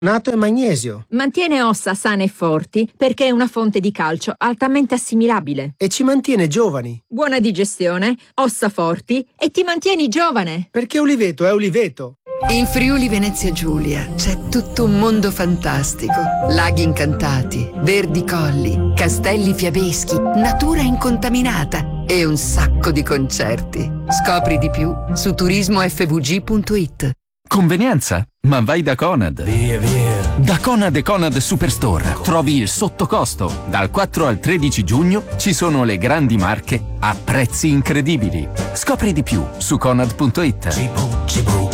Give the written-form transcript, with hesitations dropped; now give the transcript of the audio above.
Nato e magnesio. Mantiene ossa sane e forti perché è una fonte di calcio altamente assimilabile. E ci mantiene giovani. Buona digestione, ossa forti e ti mantieni giovane. Perché Uliveto è Uliveto. In Friuli Venezia Giulia c'è tutto un mondo fantastico. Laghi incantati, verdi colli, castelli fiabeschi, natura incontaminata e un sacco di concerti. Scopri di più su turismofvg.it. Convenienza? Ma vai da Conad. Via. Da Conad e Conad Superstore trovi il sottocosto. Dal 4 al 13 giugno ci sono le grandi marche a prezzi incredibili. Scopri di più su conad.it.